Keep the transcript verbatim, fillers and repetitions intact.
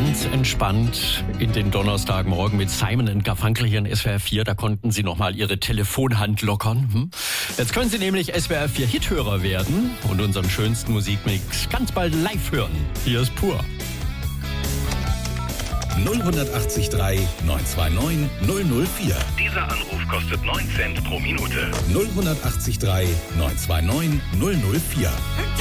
ganz entspannt in den Donnerstagmorgen mit Simon und Garfunkel hier in S W R vier. Da konnten Sie nochmal Ihre Telefonhand lockern. Hm? Jetzt können Sie nämlich S W R vier Hithörer werden und unseren schönsten Musikmix ganz bald live hören. Hier ist Pur. null acht drei neun zwei neun null null vier. Dieser Anruf kostet neun Cent pro Minute. null acht drei neun zwei neun null null vier.